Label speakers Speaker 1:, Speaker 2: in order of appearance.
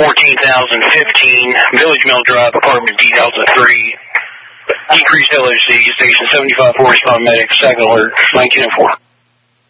Speaker 1: 14,015, Village Mill Drive, Apartment D Delta 3. Decreased LOC, Station 75 respond medic, second alert, 1904.